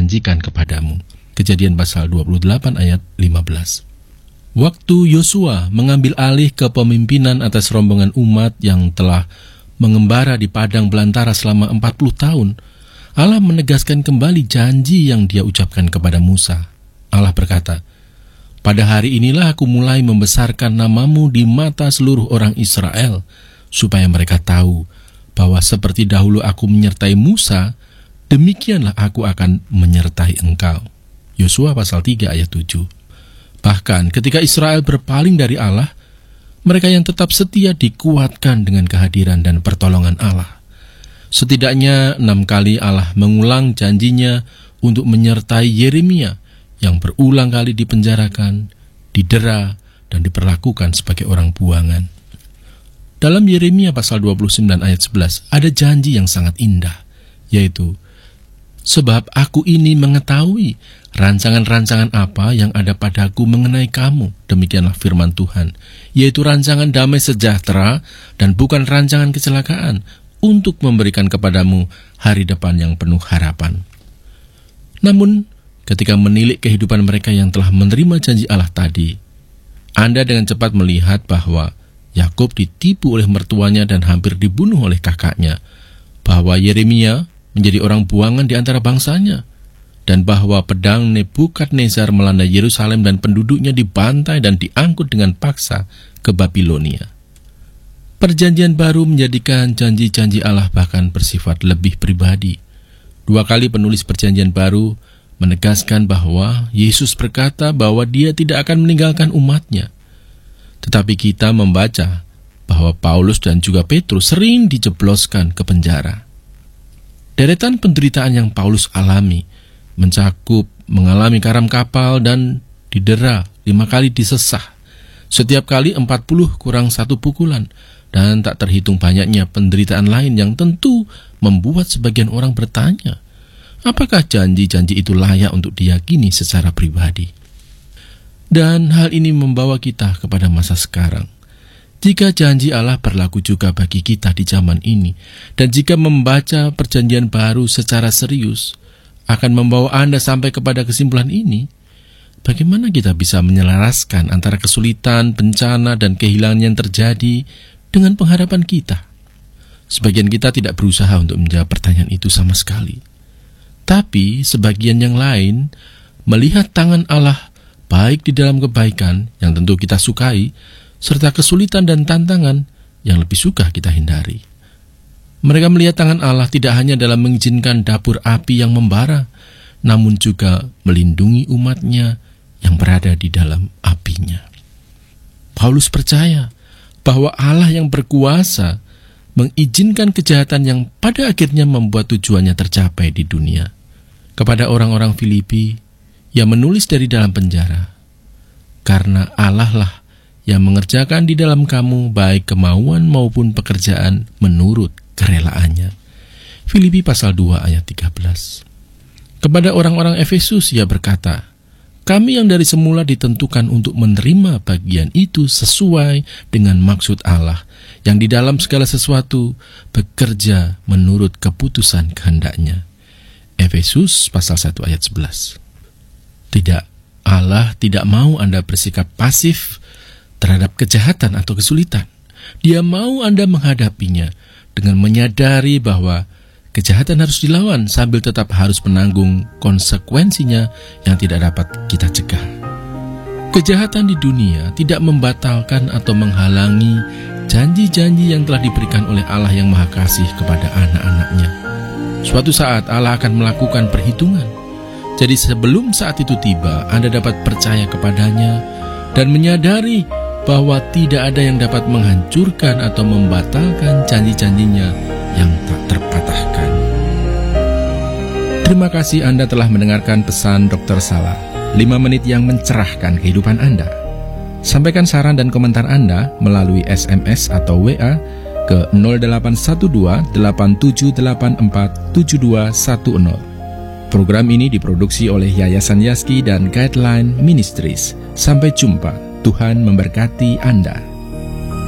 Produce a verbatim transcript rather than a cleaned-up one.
janjikan kepadamu. Kejadian pasal dua puluh delapan ayat lima belas. Waktu Yosua mengambil alih kepemimpinan atas rombongan umat yang telah mengembara di padang belantara selama empat puluh tahun, Allah menegaskan kembali janji yang Dia ucapkan kepada Musa. Allah berkata, "Pada hari inilah aku mulai membesarkan namamu di mata seluruh orang Israel, supaya mereka tahu bahwa seperti dahulu aku menyertai Musa, demikianlah aku akan menyertai engkau." Yosua pasal tiga ayat tujuh. Bahkan ketika Israel berpaling dari Allah, mereka yang tetap setia dikuatkan dengan kehadiran dan pertolongan Allah. Setidaknya enam kali Allah mengulang janjinya untuk menyertai Yeremia yang berulang kali dipenjarakan, didera, dan diperlakukan sebagai orang buangan. Dalam Yeremia pasal dua puluh sembilan ayat sebelas ada janji yang sangat indah, yaitu, "Sebab aku ini mengetahui rancangan-rancangan apa yang ada padaku mengenai kamu, demikianlah firman Tuhan, yaitu rancangan damai sejahtera dan bukan rancangan kecelakaan, untuk memberikan kepadamu hari depan yang penuh harapan." Namun, ketika menilik kehidupan mereka yang telah menerima janji Allah tadi, Anda dengan cepat melihat bahwa Yakub ditipu oleh mertuanya dan hampir dibunuh oleh kakaknya, bahwa Yeremia menjadi orang buangan di antara bangsanya, dan bahwa pedang Nebukadnezar melanda Yerusalem dan penduduknya dibantai dan diangkut dengan paksa ke Babilonia. Perjanjian baru menjadikan janji-janji Allah bahkan bersifat lebih pribadi. Dua kali penulis perjanjian baru menegaskan bahwa Yesus berkata bahwa Dia tidak akan meninggalkan umatnya. Tetapi kita membaca bahwa Paulus dan juga Petrus sering dijebloskan ke penjara. Deretan penderitaan yang Paulus alami mencakup mengalami karam kapal dan didera, lima kali disesah, setiap kali empat puluh kurang satu pukulan, dan tak terhitung banyaknya penderitaan lain yang tentu membuat sebagian orang bertanya, apakah janji-janji itu layak untuk diyakini secara pribadi? Dan hal ini membawa kita kepada masa sekarang. Jika janji Allah berlaku juga bagi kita di zaman ini, dan jika membaca perjanjian baru secara serius akan membawa Anda sampai kepada kesimpulan ini, bagaimana kita bisa menyelaraskan antara kesulitan, bencana, dan kehilangan yang terjadi dengan pengharapan kita? Sebagian kita tidak berusaha untuk menjawab pertanyaan itu sama sekali. Tapi sebagian yang lain melihat tangan Allah baik di dalam kebaikan yang tentu kita sukai, serta kesulitan dan tantangan yang lebih suka kita hindari. Mereka melihat tangan Allah tidak hanya dalam mengizinkan dapur api yang membara, namun juga melindungi umatnya yang berada di dalam apinya. Paulus percaya bahwa Allah yang berkuasa mengizinkan kejahatan yang pada akhirnya membuat tujuannya tercapai di dunia. Kepada orang-orang Filipi, ia menulis dari dalam penjara, "Karena Allah lah yang mengerjakan di dalam kamu baik kemauan maupun pekerjaan menurut kerelaannya." Filipi pasal dua ayat tiga belas. Kepada orang-orang Efesus ia berkata, "Kami yang dari semula ditentukan untuk menerima bagian itu sesuai dengan maksud Allah, yang di dalam segala sesuatu bekerja menurut keputusan kehendak-Nya." Efesus pasal satu ayat sebelas. Tidak, Allah tidak mau Anda bersikap pasif terhadap kejahatan atau kesulitan. Dia mau Anda menghadapinya dengan menyadari bahwa kejahatan harus dilawan sambil tetap harus menanggung konsekuensinya yang tidak dapat kita cegah. Kejahatan di dunia tidak membatalkan atau menghalangi janji-janji yang telah diberikan oleh Allah yang Maha Kasih kepada anak-anak-Nya. Suatu saat Allah akan melakukan perhitungan. Jadi sebelum saat itu tiba, Anda dapat percaya kepadanya dan menyadari bahwa tidak ada yang dapat menghancurkan atau membatalkan janji-janjinya yang tak terpatahkan. Terima kasih Anda telah mendengarkan pesan dokter Sala, lima menit yang mencerahkan kehidupan Anda. Sampaikan saran dan komentar Anda melalui S M S atau W A ke nol delapan satu dua delapan tujuh delapan empat tujuh dua satu nol. Program ini diproduksi oleh Yayasan Yaski dan Guideline Ministries. Sampai jumpa. Tuhan memberkati Anda.